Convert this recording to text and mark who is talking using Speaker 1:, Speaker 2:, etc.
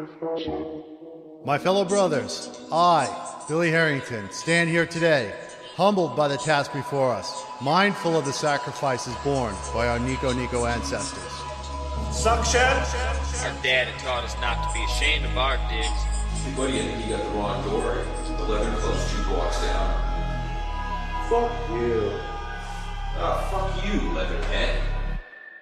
Speaker 1: My fellow brothers, I, Billy Harrington, stand here today, humbled by the task before us, mindful of the sacrifices borne by our Nico ancestors.
Speaker 2: Suction!
Speaker 3: Our dad had taught us not to be ashamed of our digs.
Speaker 4: Hey buddy, I think you got the wrong door. The leather close 2 blocks down.
Speaker 2: Fuck you.
Speaker 4: Ah, fuck you, Leatherhead.